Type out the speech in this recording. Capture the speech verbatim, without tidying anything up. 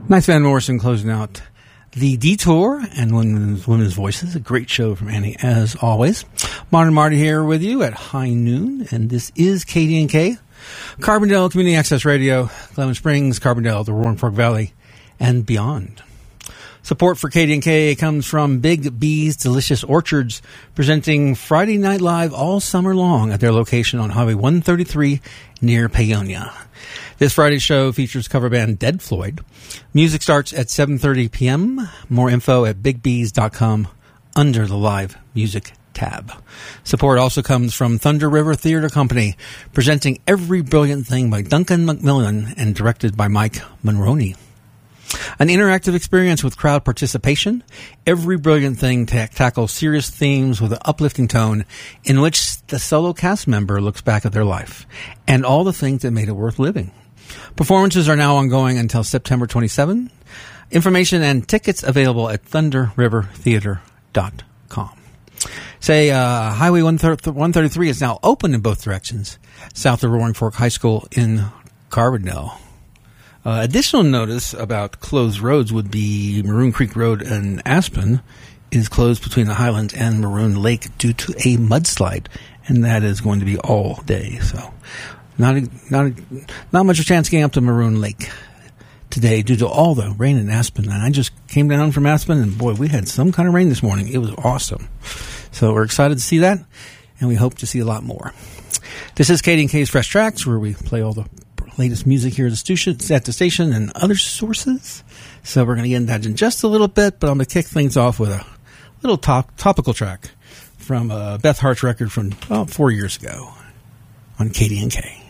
Nice Van Morrison closing out The Detour and Women's, Women's Voices. A great show from Annie, as always. Modern Marty here with you at high noon, and this is K D N K, Carbondale Community Access Radio, Clement Springs, Carbondale, the Roaring Fork Valley, and beyond. Support for K D N K comes from Big B's Delicious Orchards, presenting Friday Night Live all summer long at their location on Highway one thirty-three near Paonia. This Friday's show features cover band Dead Floyd. Music starts at seven thirty p.m. More info at big bees dot com under the live music tab. Support also comes from Thunder River Theater Company, presenting Every Brilliant Thing by Duncan Macmillan and directed by Mike Monroney. An interactive experience with crowd participation. Every Brilliant Thing ta- tackles serious themes with an uplifting tone in which the solo cast member looks back at their life and all the things that made it worth living. Performances are now ongoing until September twenty-seventh. Information and tickets available at thunder river theater dot com. Say, uh, Highway one thirty-three is now open in both directions, south of Roaring Fork High School in Carbondale. Uh, additional notice about closed roads would be Maroon Creek Road in Aspen is closed between the Highlands and Maroon Lake due to a mudslide, and that is going to be all day. So, not a, not a, not much of a chance getting up to Maroon Lake today due to all the rain in Aspen. And I just came down from Aspen, and boy, we had some kind of rain this morning. It was awesome. So we're excited to see that, and we hope to see a lot more. This is K D N K's Fresh Tracks, where we play all the latest music here at the station, at the station and other sources. So we're going to get into that in just a little bit, but I'm going to kick things off with a little top, topical track from uh, Beth Hart's record from about four years ago on K D N K.